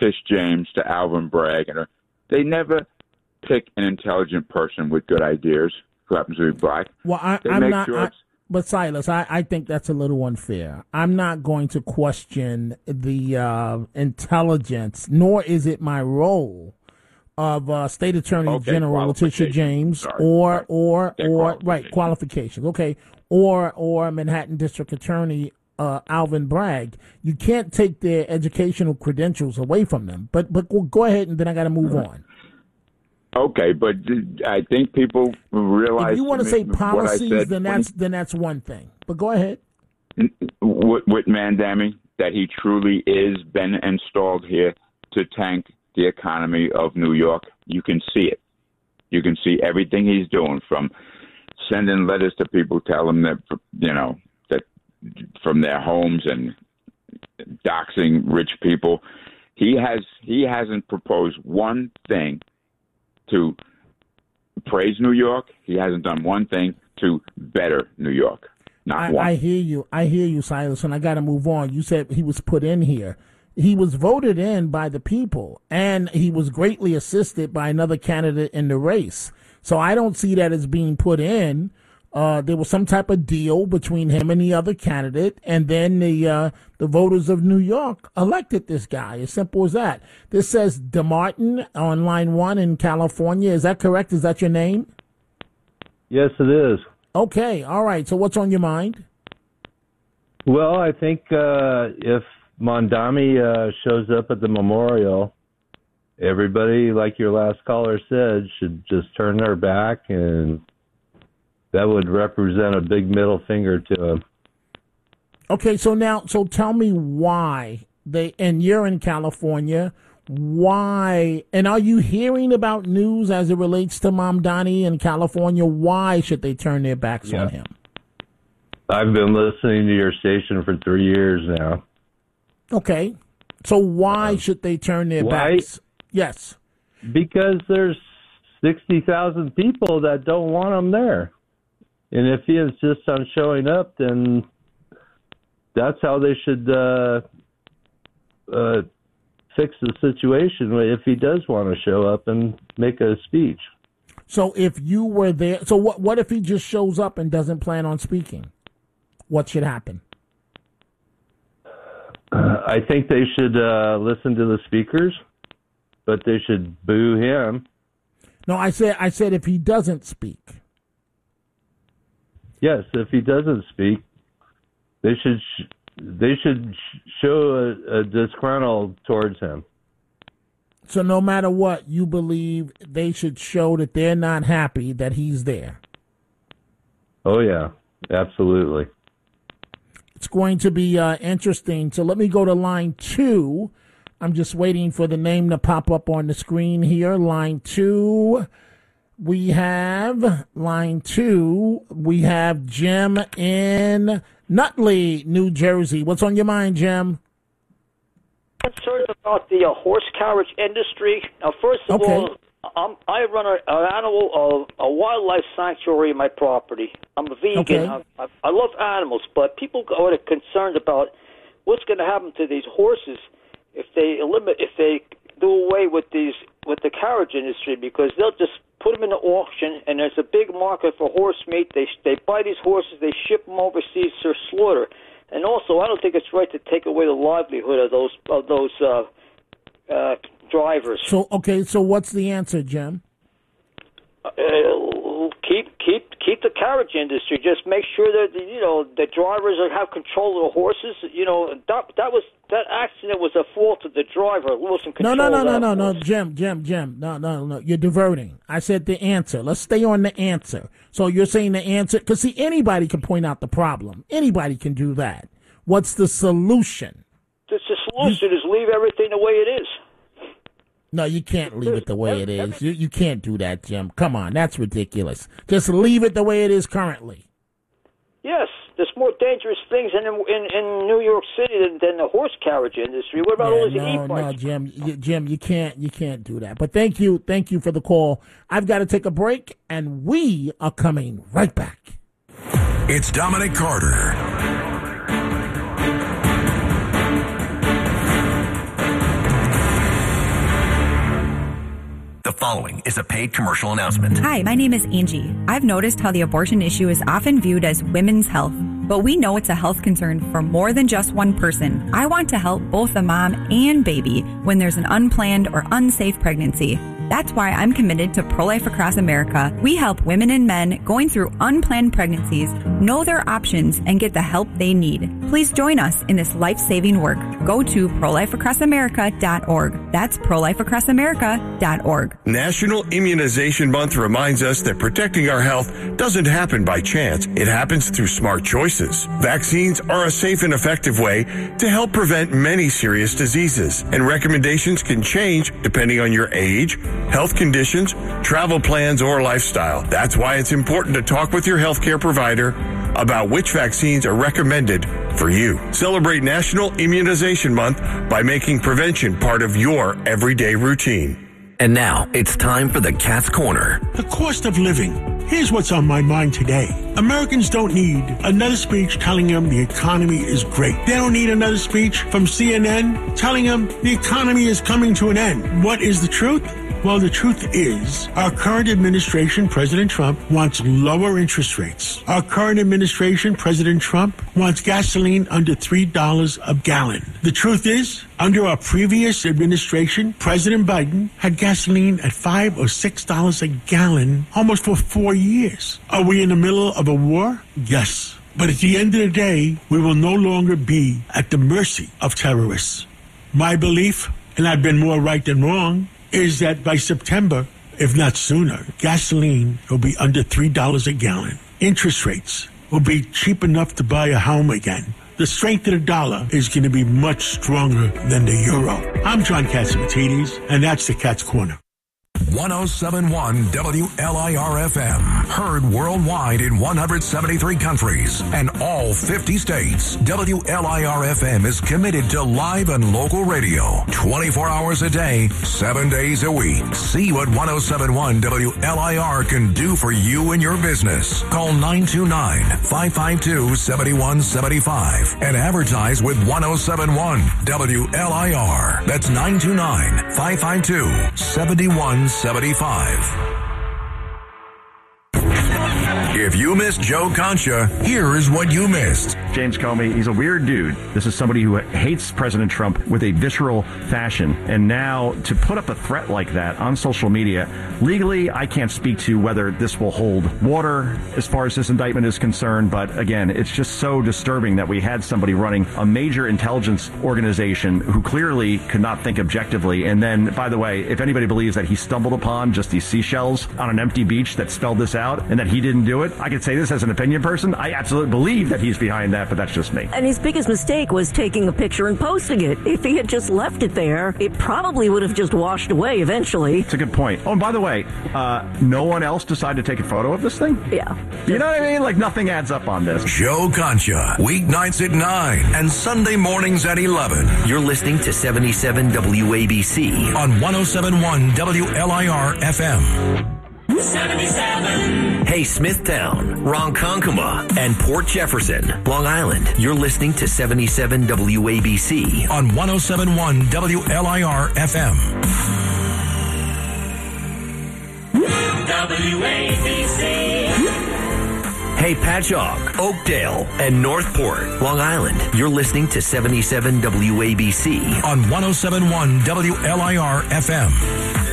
Tish James to Alvin Bragg, and they never pick an intelligent person with good ideas who happens to be black. Well, I'm not. But Silas, I think that's a little unfair. I'm not going to question the intelligence, nor is it my role of State Attorney General Letitia James or qualifications. Okay, or Manhattan District Attorney Alvin Bragg. You can't take their educational credentials away from them. But go ahead, and then I got to move on. Okay, but I think people realize. If you want to say policies, then that's one thing. But go ahead. With Mandami, that he truly is been installed here to tank the economy of New York. You can see it. You can see everything he's doing, from sending letters to people, telling them that from their homes and doxing rich people. He hasn't proposed one thing to praise New York. He hasn't done one thing to better New York. Not one. I hear you, Silas, and I got to move on. You said he was put in here. He was voted in by the people, and he was greatly assisted by another candidate in the race. So I don't see that as being put in. There was some type of deal between him and the other candidate, and then the voters of New York elected this guy. As simple as that. This says DeMartin on line 1 in California. Is that correct? Is that your name? Yes, it is. Okay, all right. So what's on your mind? Well, I think if Mondami shows up at the memorial, everybody, like your last caller said, should just turn their back, and that would represent a big middle finger to him. Okay, so tell me why and you're in California, why, and are you hearing about news as it relates to Mamdani in California? Why should they turn their backs on him? I've been listening to your station for 3 years now. Okay, so why should they turn their backs? Yes. Because there's 60,000 people that don't want him there. And if he insists on showing up, then that's how they should fix the situation, if he does want to show up and make a speech. So if you were there, so what if he just shows up and doesn't plan on speaking? What should happen? I think they should listen to the speakers, but they should boo him. No, I said if he doesn't speak. Yes, if he doesn't speak, they should show a disgruntled towards him. So no matter what, you believe they should show that they're not happy that he's there. Oh yeah, absolutely. It's going to be interesting. So let me go to line 2. I'm just waiting for the name to pop up on the screen here. Line 2. We have Jim in Nutley, New Jersey. What's on your mind, Jim? Concerned about the horse carriage industry. First of all, I run a wildlife sanctuary in my property. I'm a vegan. Okay. I love animals, but people are concerned about what's going to happen to these horses if they do away with the carriage industry, because they'll just put them in the auction, and there's a big market for horse meat. They buy these horses, they ship them overseas for slaughter, and also I don't think it's right to take away the livelihood of those drivers. So what's the answer, Jim? Keep the carriage industry. Just make sure that the drivers have control of the horses. That accident was a fault of the driver losing control. No, Jim. No. You're diverting. I said the answer. Let's stay on the answer. So you're saying the answer, because see, anybody can point out the problem. Anybody can do that. What's the solution? The solution is leave everything the way it is. No, you can't leave it the way it is. You can't do that, Jim. Come on, that's ridiculous. Just leave it the way it is currently. Yes, there's more dangerous things in New York City than the horse carriage industry. What about all these e-bikes? No, Jim, you can't do that. But thank you for the call. I've got to take a break, and we are coming right back. It's Dominic Carter. The following is a paid commercial announcement. Hi, my name is Angie. I've noticed how the abortion issue is often viewed as women's health, but we know it's a health concern for more than just one person. I want to help both the mom and baby when there's an unplanned or unsafe pregnancy. That's why I'm committed to Pro-Life Across America. We help women and men going through unplanned pregnancies know their options and get the help they need. Please join us in this life-saving work. Go to prolifeacrossamerica.org. That's prolifeacrossamerica.org. National Immunization Month reminds us that protecting our health doesn't happen by chance. It happens through smart choices. Vaccines are a safe and effective way to help prevent many serious diseases, and recommendations can change depending on your age, health conditions, travel plans, or lifestyle. That's why it's important to talk with your healthcare provider about which vaccines are recommended for you. Celebrate National Immunization Month by making prevention part of your everyday routine. And now it's time for the Cat's Corner. The cost of living. Here's what's on my mind today. Americans don't need another speech telling them the economy is great. They don't need another speech from CNN telling them the economy is coming to an end. What is the truth? Well, the truth is, our current administration, President Trump, wants lower interest rates. Our current administration, President Trump, wants gasoline under $3 a gallon. The truth is, under our previous administration, President Biden had gasoline at $5 or $6 a gallon almost for 4 years. Are we in the middle of a war? Yes. But at the end of the day, we will no longer be at the mercy of terrorists. My belief, and I've been more right than wrong, is that by September, if not sooner, gasoline will be under $3 a gallon. Interest rates will be cheap enough to buy a home again. The strength of the dollar is going to be much stronger than the euro. I'm John Catsimatidis, and that's the Cat's Corner. 1071 WLIR-FM. Heard worldwide in 173 countries and all 50 states. WLIR-FM is committed to live and local radio 24 hours a day, 7 days a week. See what 1071 WLIR can do for you and your business. Call 929-552-7175 and advertise with 1071 WLIR. That's 929-552-7175. If you missed Joe Concha, here is what you missed. James Comey, he's a weird dude. This is somebody who hates President Trump with a visceral fashion. And now to put up a threat like that on social media, legally, I can't speak to whether this will hold water as far as this indictment is concerned. But again, it's just so disturbing that we had somebody running a major intelligence organization who clearly could not think objectively. And then, by the way, if anybody believes that he stumbled upon just these seashells on an empty beach that spelled this out and that he didn't do it, I could say this as an opinion person. I absolutely believe that he's behind that, but that's just me. And his biggest mistake was taking a picture and posting it. If he had just left it there, it probably would have just washed away eventually. It's a good point. Oh, and by the way, no one else decided to take a photo of this thing? Yeah. You know what I mean? Like, nothing adds up on this. Joe Concha, weeknights at 9 and Sunday mornings at 11. You're listening to 77 WABC on 1071 WLIR-FM. 77. Hey, Smithtown, Ronkonkoma, and Port Jefferson, Long Island. You're listening to 77 WABC on 1071 WLIR-FM. WABC. Hey, Patchogue, Oakdale, and Northport, Long Island. You're listening to 77 WABC on 1071 WLIR-FM.